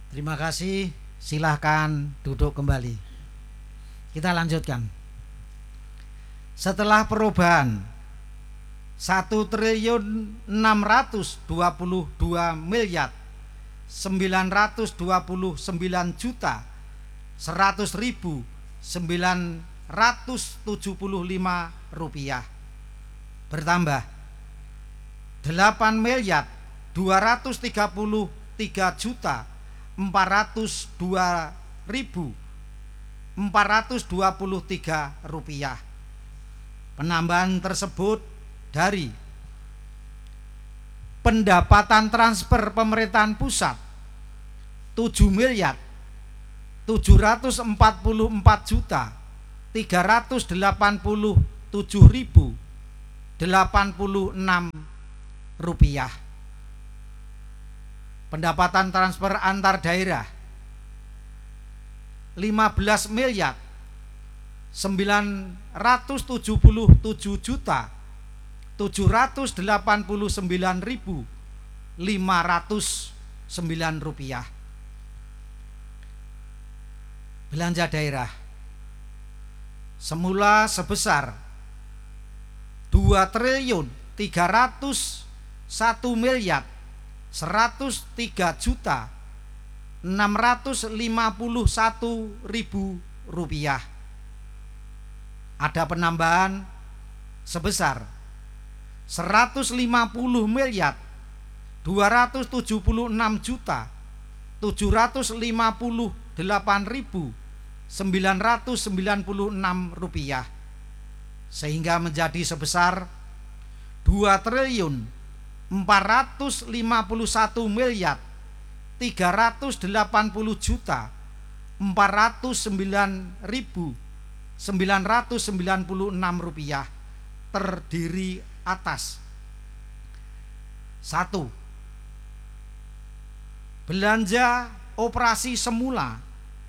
Terima kasih, silahkan duduk kembali. Kita lanjutkan. Setelah perubahan 1.929.900.975 bertambah 8.233.402.423 Penambahan tersebut dari pendapatan transfer pemerintahan pusat 7.344.387.086 rupiah. Pendapatan transfer antar daerah 15.977.509 rupiah. Belanja daerah semula sebesar 2.301.103.651.000 rupiah. Ada penambahan sebesar 150.276.758.996 rupiah, sehingga menjadi sebesar 2.450.380.409.996 rupiah, terdiri atas 1. Belanja operasi semula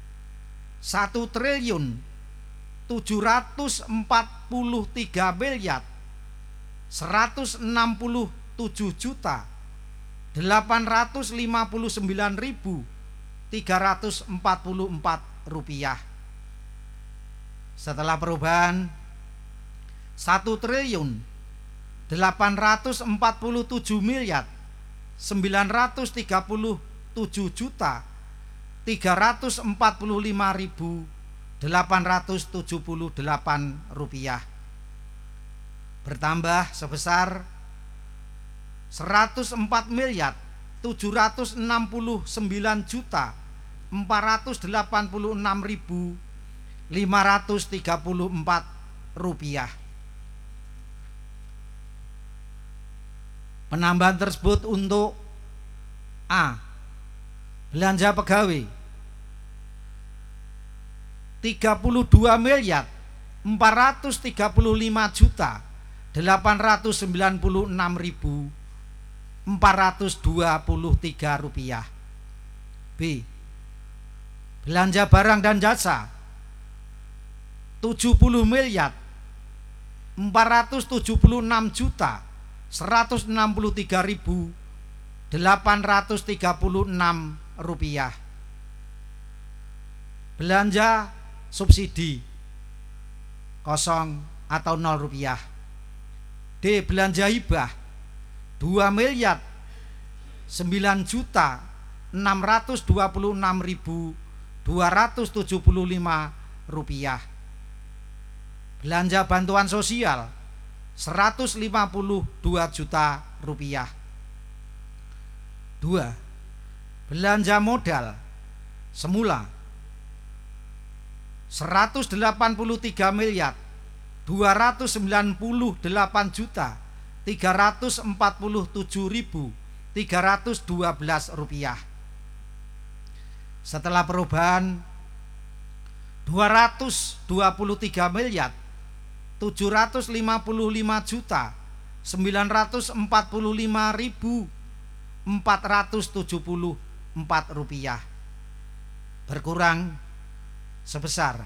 1.037.157.859.344 rupiah. Setelah perubahan 1.847.935.878 rupiah bertambah sebesar 104.769.486.534 rupiah. Penambahan tersebut untuk A. Belanja pegawai 32.496.423 rupiah. B. Belanja barang dan jasa 70.446.163.836 rupiah. Belanja subsidi kosong atau 0 rupiah. D. Belanja hibah 2.926.275 rupiah. Belanja bantuan sosial 152 juta rupiah. 2. Belanja modal semula 183.298.347.312 rupiah. Setelah perubahan 225.745.474 rupiah berkurang sebesar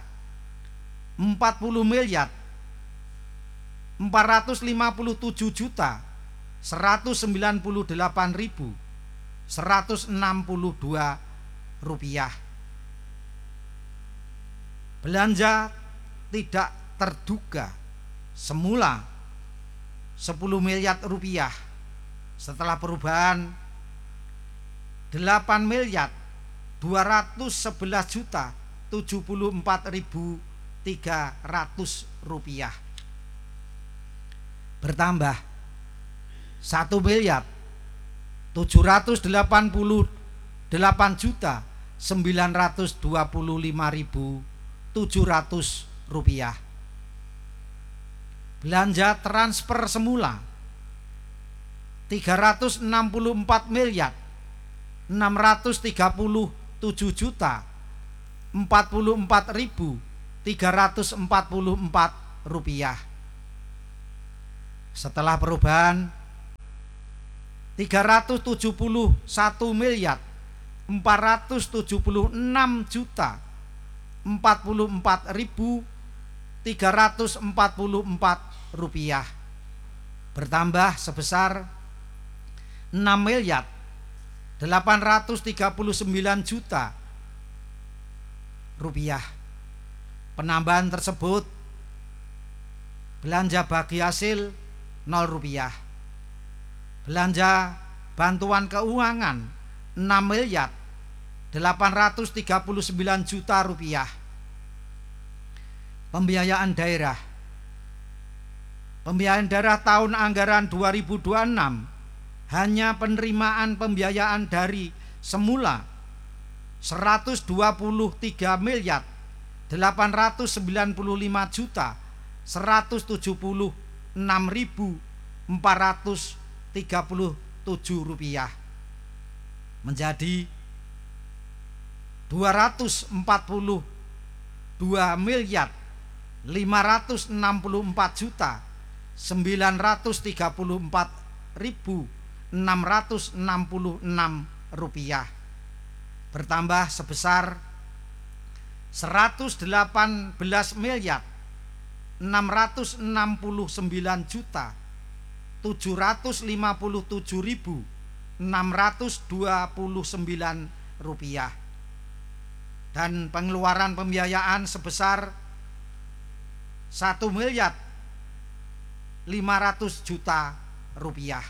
40.457.198.162 rupiah. Belanja tidak terduga semula 10 miliar rupiah, setelah perubahan 8 miliar 211 juta 74.300 rupiah, bertambah 1 miliar 788 juta 925.700 rupiah. Belanja transfer semula 364 miliar 637 juta 44.344 rupiah. Setelah perubahan 371 miliar 476 juta 44.344 rupiah, bertambah sebesar 6 miliar 839 juta rupiah. Penambahan tersebut belanja bagi hasil 0 rupiah. Belanja bantuan keuangan 6 miliar 839 juta rupiah. Pembiayaan daerah. Pembiayaan daerah tahun anggaran 2026 hanya penerimaan pembiayaan dari semula 123 miliar 895 juta 176.437 rupiah menjadi 242 miliar 564 juta 934.666 rupiah, bertambah sebesar 118 miliar 669 juta 757.629 rupiah, dan pengeluaran pembiayaan sebesar 1 miliar 500 juta rupiah.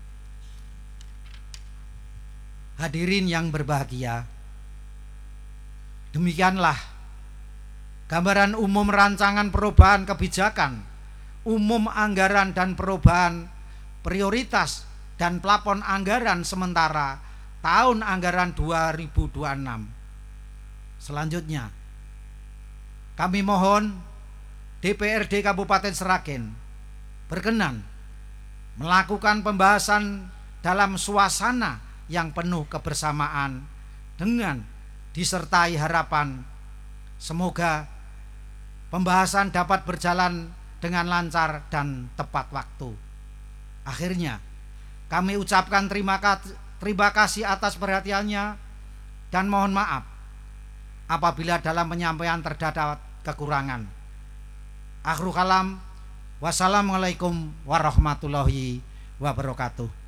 Hadirin yang berbahagia, demikianlah gambaran umum rancangan perubahan kebijakan umum anggaran dan perubahan prioritas dan plafon anggaran sementara tahun anggaran 2026. Selanjutnya, kami mohon DPRD Kabupaten Sragen berkenan melakukan pembahasan dalam suasana yang penuh kebersamaan dengan disertai harapan semoga pembahasan dapat berjalan dengan lancar dan tepat waktu. Akhirnya kami ucapkan terima kasih atas perhatiannya dan mohon maaf apabila dalam penyampaian terdapat kekurangan. Akhirul kalam, wassalamualaikum warahmatullahi wabarakatuh.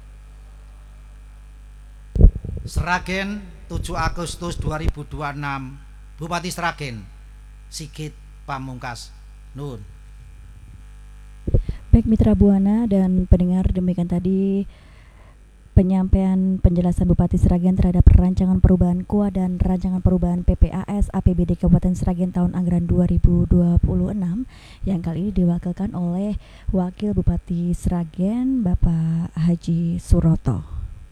Sragen, 7 Agustus 2026, Bupati Sragen Sigit Pamungkas. Nun. Baik Mitra Buana dan pendengar, demikian tadi penyampaian penjelasan Bupati Sragen terhadap rancangan perubahan KUA dan rancangan perubahan PPAS APBD Kabupaten Sragen tahun anggaran 2026 yang kali ini diwakilkan oleh Wakil Bupati Sragen Bapak Haji Suroto.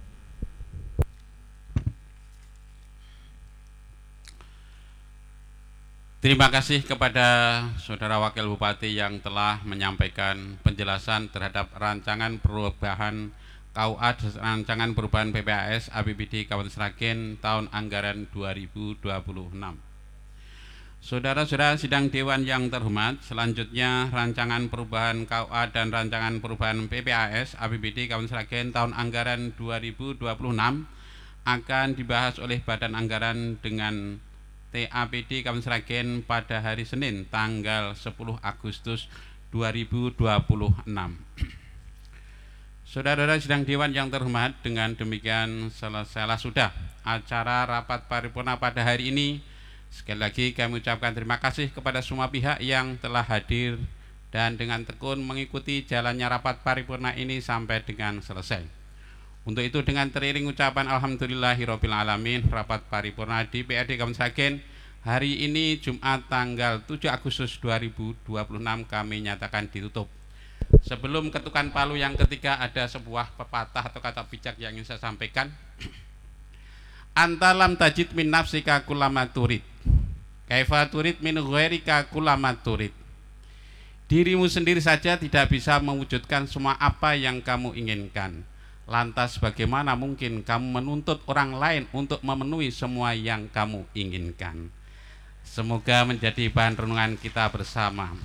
Terima kasih kepada Saudara Wakil Bupati yang telah menyampaikan penjelasan terhadap rancangan perubahan KUA dan rancangan perubahan PPAS APBD Kabupaten Sragen tahun anggaran 2026. Saudara-saudara sidang Dewan yang terhormat, selanjutnya rancangan perubahan KUA dan rancangan perubahan PPAS APBD Kabupaten Sragen tahun anggaran 2026 akan dibahas oleh Badan Anggaran dengan TAPD Kabupaten Sragen pada hari Senin tanggal 10 Agustus 2026. Saudara-saudara sidang Dewan yang terhormat, dengan demikian selesailah sudah acara rapat paripurna pada hari ini. Sekali lagi kami ucapkan terima kasih kepada semua pihak yang telah hadir dan dengan tekun mengikuti jalannya rapat paripurna ini sampai dengan selesai. Untuk itu dengan teriring ucapan alhamdulillahirabbil alamin, rapat paripurna DPRD Kabupaten Sragen hari ini Jumat tanggal 7 Agustus 2026 kami nyatakan ditutup. Sebelum ketukan palu yang ketiga, ada sebuah pepatah atau kata bijak yang ingin saya sampaikan. Antalam tajid min nafsika kulama turid, kaifa turid min ghairika kulama turid. Dirimu sendiri saja tidak bisa mewujudkan semua apa yang kamu inginkan. Lantas bagaimana mungkin kamu menuntut orang lain untuk memenuhi semua yang kamu inginkan. Semoga menjadi bahan renungan kita bersama.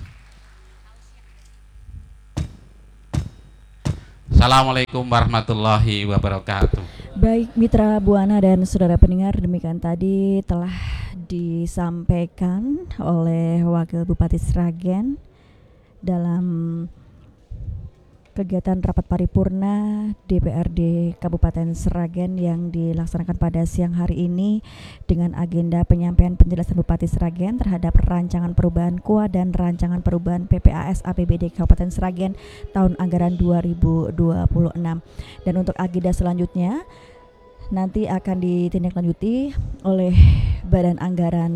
Assalamualaikum warahmatullahi wabarakatuh. Baik Mitra Buana dan saudara pendengar, demikian tadi telah disampaikan oleh Wakil Bupati Sragen dalam kegiatan rapat paripurna DPRD Kabupaten Sragen yang dilaksanakan pada siang hari ini dengan agenda penyampaian penjelasan Bupati Sragen terhadap rancangan perubahan KUA dan rancangan perubahan PPAS APBD Kabupaten Sragen tahun anggaran 2026. Dan untuk agenda selanjutnya nanti akan ditindaklanjuti oleh Badan Anggaran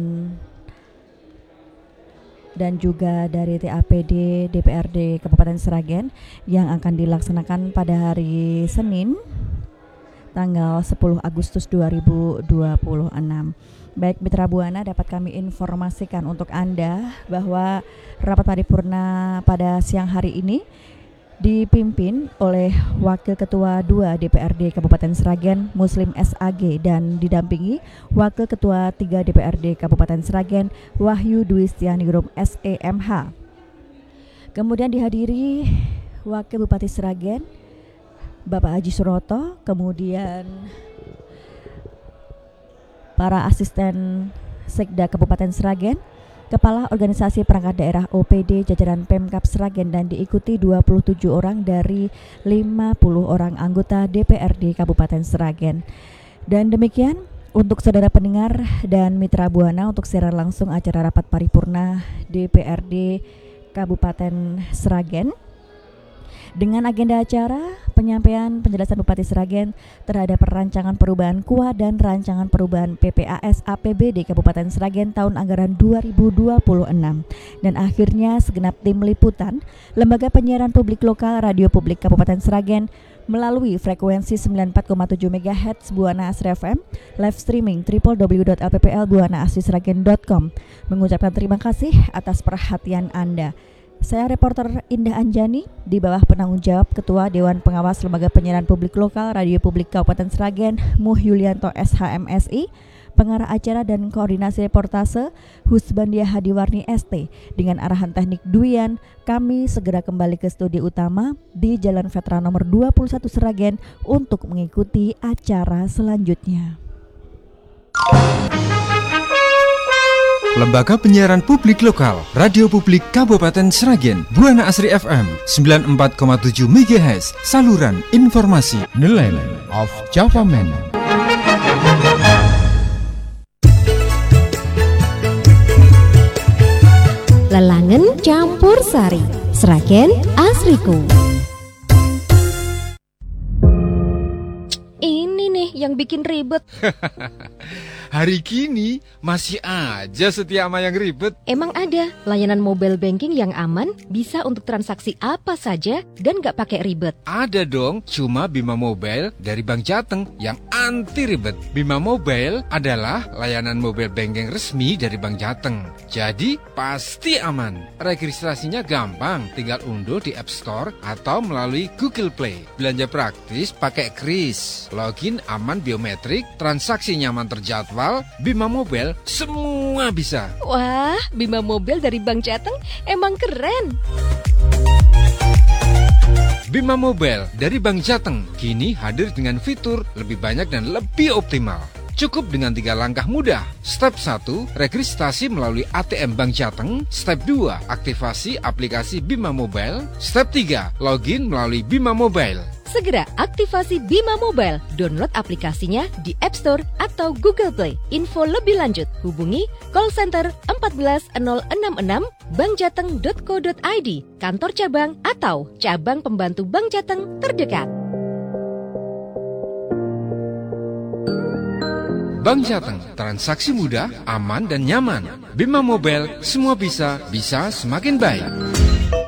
dan juga dari TAPD DPRD Kabupaten Sragen yang akan dilaksanakan pada hari Senin tanggal 10 Agustus 2026. Baik Mitra Buana, dapat kami informasikan untuk Anda bahwa rapat paripurna pada siang hari ini dipimpin oleh Wakil Ketua 2 DPRD Kabupaten Sragen Muslim SAG dan didampingi Wakil Ketua 3 DPRD Kabupaten Sragen Wahyu Dwi Setianingrum SEMH. Kemudian dihadiri Wakil Bupati Sragen Bapak Haji Suroto, kemudian para asisten Sekda Kabupaten Sragen, Kepala Organisasi Perangkat Daerah OPD jajaran Pemkab Sragen, dan diikuti 27 orang dari 50 orang anggota DPRD Kabupaten Sragen. Dan demikian untuk saudara pendengar dan Mitra Buana untuk siaran langsung acara rapat paripurna DPRD Kabupaten Sragen dengan agenda acara penyampaian penjelasan Bupati Sragen terhadap rancangan perubahan KUA dan rancangan perubahan PPAS APBD Kabupaten Sragen tahun anggaran 2026. Dan akhirnya segenap tim liputan Lembaga Penyiaran Publik Lokal Radio Publik Kabupaten Sragen melalui frekuensi 94,7 MHz Buana Asri FM, live streaming www.lpplbuanaasrisragen.com mengucapkan terima kasih atas perhatian Anda. Saya reporter Indah Anjani di bawah penanggung jawab Ketua Dewan Pengawas Lembaga Penyiaran Publik Lokal Radio Publik Kabupaten Sragen Muh Yulianto SHMSI, pengarah acara dan koordinasi reportase Husbandia Hadiwarni ST, dengan arahan teknik Duyan. Kami segera kembali ke studio utama di Jalan Veteran nomor 21 Sragen untuk mengikuti acara selanjutnya. Lembaga Penyiaran Publik Lokal Radio Publik Kabupaten Sragen Buana Asri FM 94,7 MHz, saluran informasi The Land of Java Man. Lelangen campur sari Sragen Asriku. Ini nih yang bikin ribet. Hari kini masih aja setia sama yang ribet. Emang ada layanan mobile banking yang aman, bisa untuk transaksi apa saja dan gak pakai ribet? Ada dong, cuma Bima Mobile dari Bank Jateng yang anti ribet. Bima Mobile adalah layanan mobile banking resmi dari Bank Jateng. Jadi pasti aman. Registrasinya gampang, tinggal unduh di App Store atau melalui Google Play. Belanja praktis pakai kris, login aman biometrik, transaksi nyaman terjadwal. Bima Mobile semua bisa. Wah, Bima Mobile dari Bank Jateng emang keren. Bima Mobile dari Bank Jateng kini hadir dengan fitur lebih banyak dan lebih optimal. Cukup dengan 3 langkah mudah. Step 1, registrasi melalui ATM Bank Jateng. Step 2, aktivasi aplikasi Bima Mobile. Step 3, login melalui Bima Mobile. Segera aktivasi Bima Mobile. Download aplikasinya di App Store atau Google Play. Info lebih lanjut hubungi call center 14066 bankjateng.co.id, kantor cabang atau cabang pembantu Bank Jateng terdekat. Bank Jateng, transaksi mudah, aman dan nyaman. Bima Mobile, semua bisa semakin baik.